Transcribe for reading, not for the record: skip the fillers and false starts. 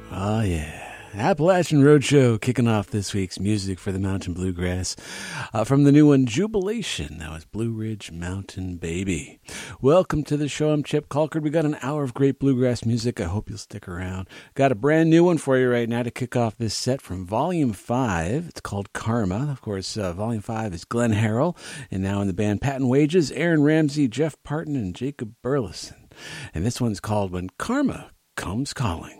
Oh, yeah. Appalachian Roadshow kicking off this week's music for the Mountain Bluegrass. From the new one, Jubilation. That was Blue Ridge Mountain Baby. Welcome to the show. I'm Chip Colcord. We got an hour of great bluegrass music. I hope you'll stick around. Got a brand new one for you right now to kick off this set from Volume 5. It's called Karma. Of course, Volume 5 is Glenn Harrell. And now in the band, Patton Wages, Aaron Ramsey, Jeff Parton, and Jacob Burleson. And this one's called When Karma Comes Calling.